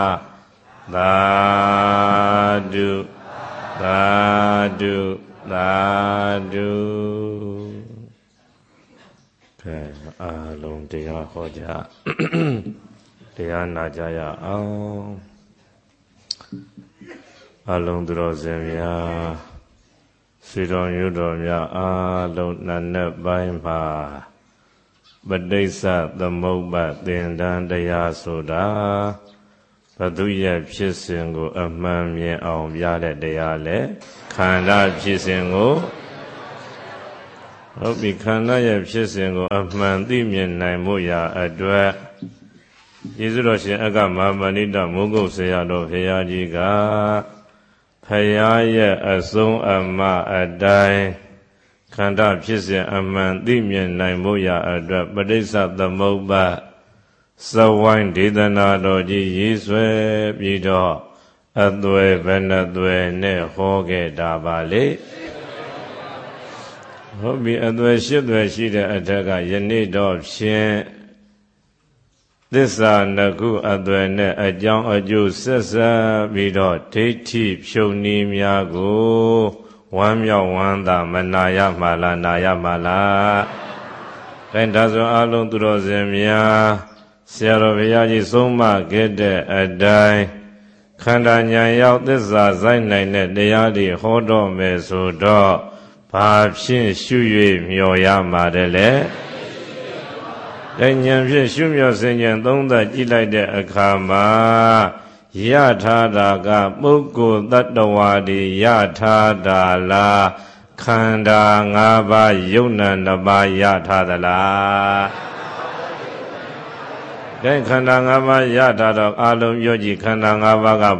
သာဓုသာဓုသာဓုကဲအားလုံးတရားဟောကြတရားနာကြရအောင်အားလုံးသူတော်စင်များဆွေတော်မျိုးတော်များအားလုံးနတ်နဲ့ပိုင်းမှာပဋိစ္စသမုပ္ပါသင်္ဍန်တရားဆိုတာဘသူရဲ့ဖြစ်စဉ်ကိုအမှန်မြင်အောင်ပြတဲ့တရားလေခန္ဓာဖြစ်စဉ်ကိုဟုတ်ပြီခန္ဓာရဲ့ဖြစ်စဉ်ကိုအမှန်သိမြင်နိုင်မှုရာအတွက်ယေရှုတော်ရှင်အက္ခမဟာပဏိတမိုးကုတ်ဆရာတော်ဘုရားကြီးကဖယားရဲ့အဆုံးအမအတိုင်းခန္ဓာဖြစ်စဉ်အမှန်သိမြင်နိုင်မှုရာအတွက်ပဋိစ္စသမုပ္ပါစဝိုင်းဒေသနာတော်ကြီးရေးဆွဲပြီးတော့အသွယ်ဘယ်နှသွယ်နဲ့ဟောခဲ့တာပါလေဟုတ်ပြီအသွယ်၈သွယ်ရှိတဲ့အထက်ကယနေ့တော့ဖြင့်သစ္စာနှစ်ခုအသွယ်နဲ့အကြောင်းအကျိုးဆက်ဆက်ပြီးတော့ဒိဋ္ဌိဖြုံနည်းများကိုဝမ်းမြောက်ဝမ်းသာမနာရမှာလားနာရမှာလားဒါဒါဆိုအလုံးသူတော်စင်များဆရာတော်ဘုရားကြီးဆုံးမခဲ့တဲ့အတိုင်းခန္ဓာဉာဏ်ရောက်သစ္စာဆိုင်နိုင်တဲ့တရားတွေဟောတော်မယ်ဆိုတော့ဘာဖြင့်ရှု၍မျှော်ရမှာတည်းလဲဉာဏ်ဖြင့်ရှုမျှော်စဉ်ဉာဏ်သုံးသပ်ကြည့်လိုက်တဲ့အခါမှာယထာတာကပုဂ္ဂိုလ်တ attva တွေယထာတာလားခန္ဓာ၅ပါးယုံနာ၅ပါးယထာသလားကဲခန္ဓာ၅ပါးယထာတော့အလုံးပြောကြည့်ခန္ဓာ၅ပါးက